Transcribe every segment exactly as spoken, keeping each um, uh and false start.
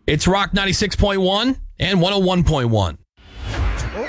It's Rock ninety-six point one and one oh one point one. You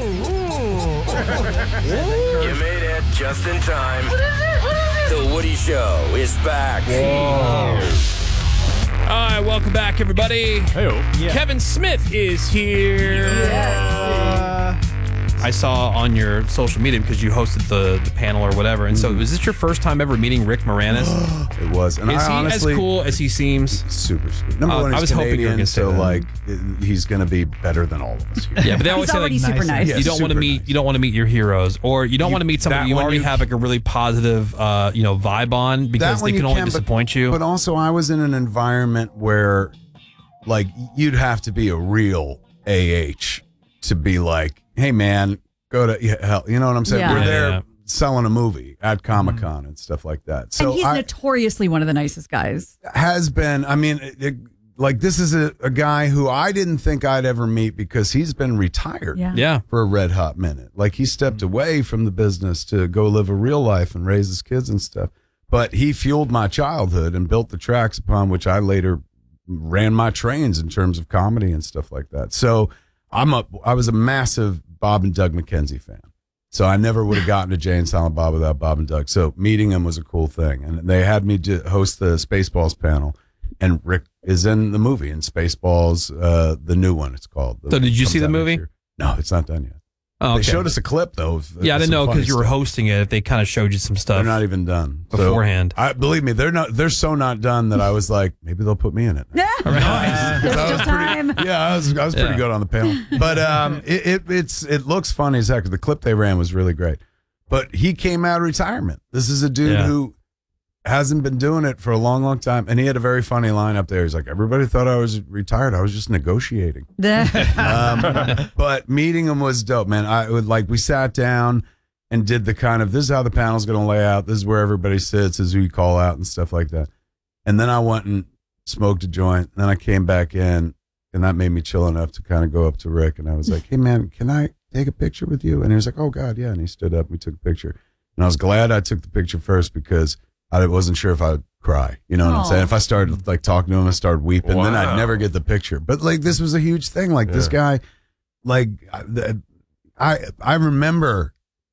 made it just in time. The Woody Show is back. Whoa. All right, welcome back, everybody. Hey-o. Yeah. Kevin Smith is here. Yeah. I saw on your social media because you hosted the, the panel or whatever. And so, was this your first time ever meeting Rick Moranis? It was. And is I he honestly, as cool as he seems? Super sweet. Number Uh, one, he's I was hoping you were Canadian, gonna say so that. like it- he's going to be better than all of us here. Yeah, but they always He's say already like super nice. Yeah, you don't want to super meet nice. you don't want to meet your heroes, or you don't You- want to meet someone that you one already you- have like a really positive uh, you know vibe on because That they one can you only can, but- disappoint you. But also, I was in an environment where, like, you'd have to be a real A H to be like, "Hey, man, go to yeah, hell." You know what I'm saying? Yeah. We're Yeah, there yeah. selling a movie at Comic Con and stuff like that. So and he's I, notoriously one of the nicest guys. has been. I mean, it, it, like this is a, a guy who I didn't think I'd ever meet because he's been retired. Yeah. yeah, For a red hot minute. Like he stepped away from the business to go live a real life and raise his kids and stuff. But he fueled my childhood and built the tracks upon which I later ran my trains in terms of comedy and stuff like that. So I'm a I was a massive Bob and Doug McKenzie fan. So I never would have gotten to Jay and Silent Bob without Bob and Doug. So meeting him was a cool thing. And they had me to host the Spaceballs panel. And Rick is in the movie, in Spaceballs, uh, the new one, it's called. So did you Comes see the out next movie? year. No, it's not done yet. oh, okay. They showed us a clip, though. Of, yeah, I of didn't some know funny because you were stuff. hosting it. If they kind of showed you some stuff, They're not even done So, beforehand. I believe me, they're not. They're so not done that I was like, maybe they'll put me in it. Yeah. Nice. There's I was still time. pretty, yeah, I was. I was pretty Yeah. good on the panel, but um, it, it it's it looks funny as heck. The clip they ran was really great, but he came out of retirement. This is a dude Yeah. who hasn't been doing it for a long, long time, and he had a very funny line up there. He's like, everybody thought I was retired. I was just negotiating. um, but meeting him was dope, man. I would like we sat down and did the kind of this is how the panel's going to lay out. This is where everybody sits. This is who you call out and stuff like that. And then I went and smoked a joint. And then I came back in, and that made me chill enough to kind of go up to Rick, and I was like, "Hey, man, can I take a picture with you?" And he was like, "Oh God, yeah." And he stood up. And we took a picture, and I was glad I took the picture first because I wasn't sure if I would cry. You know what I'm Aw. saying? If I started like talking to him, I started weeping, then I'd Wow. never get the picture. But like this was a huge thing. Like this guy, like I, I I remember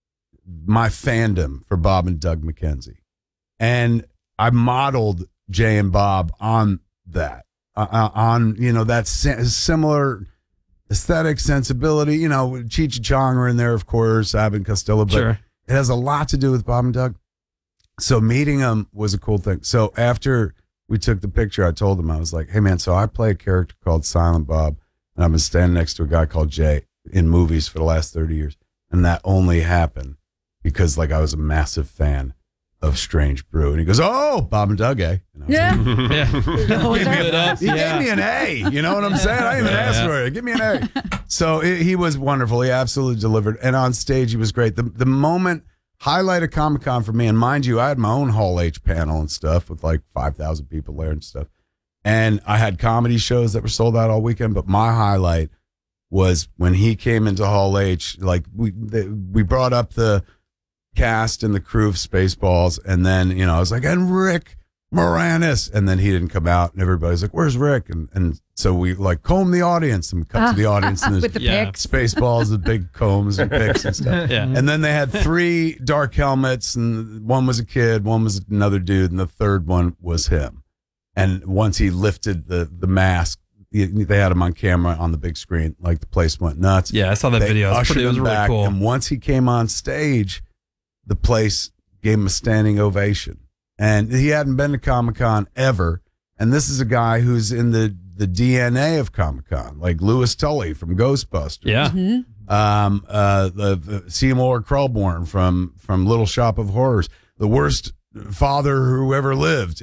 my fandom for Bob and Doug McKenzie, and I modeled Jay and Bob on that, uh, on you know that si- similar aesthetic sensibility. You know, Cheech and Chong are in there, of course, Abbott and Costello, but Sure. it has a lot to do with Bob and Doug. So meeting him was a cool thing. So after we took the picture, I told him, I was like, "Hey man, so I play a character called Silent Bob, and I've been standing next to a guy called Jay in movies for the last thirty years. And that only happened because like I was a massive fan of Strange Brew." And he goes, "Oh, Bob and Doug, eh?" And I was Yeah. like, yeah, Those are- Good up. he Yeah. gave me an A. You know what I'm saying? I didn't even Yeah, ask yeah. for it. Give me an A. So it, he was wonderful. He absolutely delivered. And on stage, he was great. The the moment highlight of Comic-Con for me, and mind you, I had my own Hall H panel and stuff with like five thousand people there and stuff. And I had comedy shows that were sold out all weekend. But my highlight was when he came into Hall H. Like we the, we brought up the cast and the crew of Spaceballs, and then you know I was like, and Rick Moranis, and then he didn't come out, and everybody's like, "Where's Rick?" And and so we like comb the audience and we cut to the audience and With there's the Yeah. pics. Spaceballs with big combs and picks and stuff. Yeah. And then they had three dark helmets, and one was a kid, one was another dude, and the third one was him. And once he lifted the the mask, he- they had him on camera on the big screen. Like the place went nuts. Yeah, I saw that They video. It was, ushered pretty, it was him really back, cool. And once he came on stage, the place gave him a standing ovation. And he hadn't been to Comic-Con ever. And this is a guy who's in the, the D N A of Comic-Con, like Louis Tully from Ghostbusters. Yeah. Um, uh, the, the Seymour Krelborn from, from Little Shop of Horrors. The worst father who ever lived